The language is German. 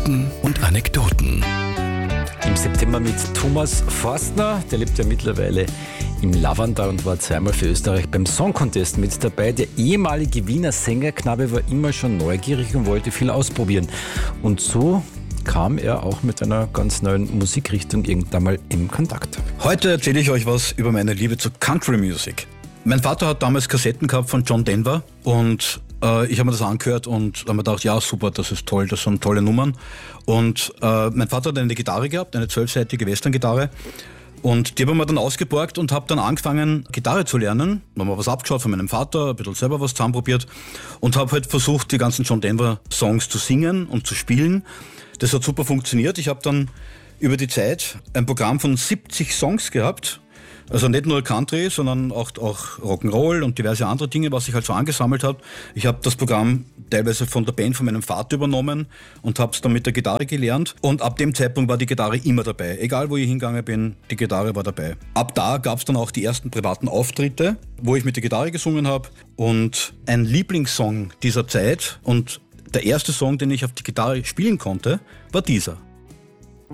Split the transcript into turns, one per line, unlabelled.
Geschichten und Anekdoten.
Im September mit Thomas Forstner, der lebt ja mittlerweile im Lavanda und war zweimal für Österreich beim Song Contest mit dabei. Der ehemalige Wiener Sängerknabe war immer schon neugierig und wollte viel ausprobieren. Und so kam er auch mit einer ganz neuen Musikrichtung irgendwann mal in Kontakt.
Heute erzähle ich euch was über meine Liebe zur Country Music. Mein Vater hat damals Kassetten gehabt von John Denver und ich habe mir das angehört und habe mir gedacht, ja super, das ist toll, das sind tolle Nummern. Und mein Vater hat eine Gitarre gehabt, eine 12-seitige Western-Gitarre. Und die habe ich mir dann ausgeborgt und habe dann angefangen, Gitarre zu lernen. Habe mir was abgeschaut von meinem Vater, ein bisschen selber was zusammenprobiert und habe halt versucht, die ganzen John Denver Songs zu singen und zu spielen. Das hat super funktioniert. Ich habe dann über die Zeit ein Programm von 70 Songs gehabt. Also nicht nur Country, sondern auch Rock'n'Roll und diverse andere Dinge, was ich halt so angesammelt habe. Ich habe das Programm teilweise von der Band von meinem Vater übernommen und habe es dann mit der Gitarre gelernt. Und ab dem Zeitpunkt war die Gitarre immer dabei. Egal, wo ich hingegangen bin, die Gitarre war dabei. Ab da gab es dann auch die ersten privaten Auftritte, wo ich mit der Gitarre gesungen habe. Und ein Lieblingssong dieser Zeit und der erste Song, den ich auf die Gitarre spielen konnte, war dieser.